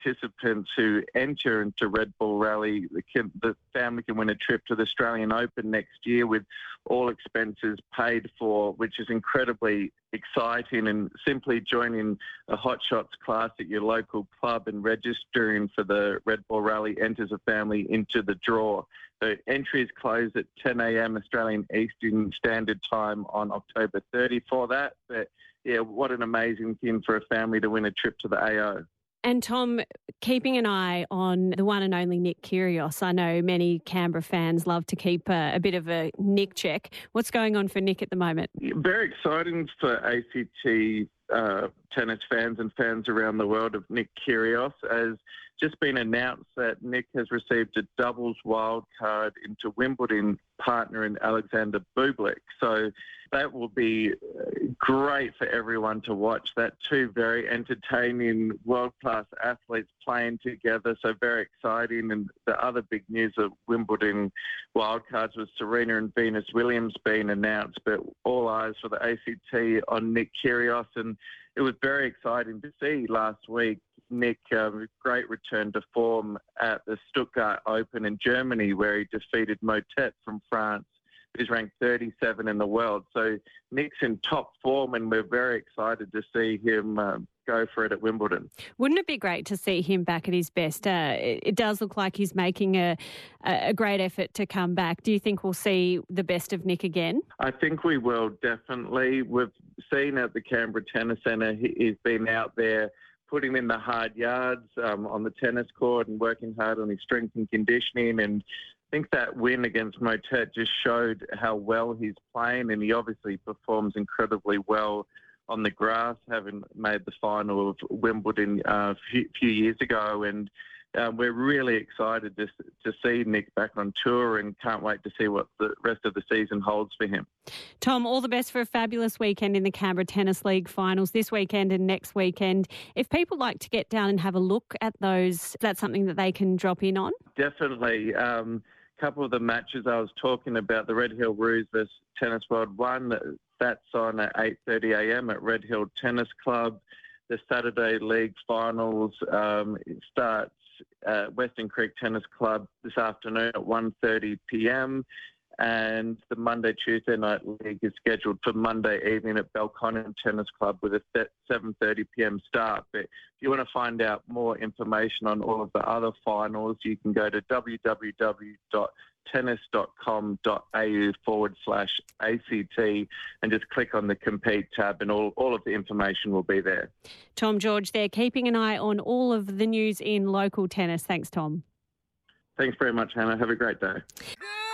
participants who enter into Red Bull Rally, the family can win a trip to the Australian Open next year with all expenses paid for, which is incredibly exciting. And simply joining a Hot Shots class at your local club and registering for the Red Bull Rally enters a family into the draw. So entries close at 10 a.m. Australian Eastern Standard Time on October 30 for that. But yeah, what an amazing thing for a family to win a trip to the AO. And Tom, keeping an eye on the one and only Nick Kyrgios. I know many Canberra fans love to keep a bit of a Nick check. What's going on for Nick at the moment? Very exciting for ACT tennis fans and fans around the world of Nick Kyrgios, as just been announced that Nick has received a doubles wild card into Wimbledon, partner in Alexander Bublik. So that will be great for everyone to watch. That two very entertaining world-class athletes playing together. So very exciting. And the other big news of Wimbledon wildcards was Serena and Venus Williams being announced, but all eyes for the ACT on Nick Kyrgios. And it was very exciting to see last week Nick, great return to form at the Stuttgart Open in Germany, where he defeated Motet from France, who's ranked 37 in the world. So Nick's in top form, and we're very excited to see him go for it at Wimbledon. Wouldn't it be great to see him back at his best? It does look like he's making a great effort to come back. Do you think we'll see the best of Nick again? I think we will, definitely. We've seen at the Canberra Tennis Centre, he's been out there putting in the hard yards on the tennis court and working hard on his strength and conditioning. And I think that win against Motet just showed how well he's playing, and he obviously performs incredibly well on the grass, having made the final of Wimbledon a few years ago. And we're really excited to see Nick back on tour, and can't wait to see what the rest of the season holds for him. Tom, all the best for a fabulous weekend in the Canberra Tennis League finals this weekend and next weekend. If people like to get down and have a look at those, is that something that they can drop in on? Definitely. Couple of the matches I was talking about, the Red Hill Roos versus Tennis World 1, that's on at 8:30 a.m. at Red Hill Tennis Club. The Saturday League finals starts at Western Creek Tennis Club this afternoon at 1:30 p.m. And the Monday-Tuesday night league is scheduled for Monday evening at Belconnen Tennis Club with a 7:30 p.m. start. But if you want to find out more information on all of the other finals, you can go to www.tennis.com.au/ACT and just click on the Compete tab, and all of the information will be there. Tom George there, keeping an eye on all of the news in local tennis. Thanks, Tom. Thanks very much, Hannah. Have a great day.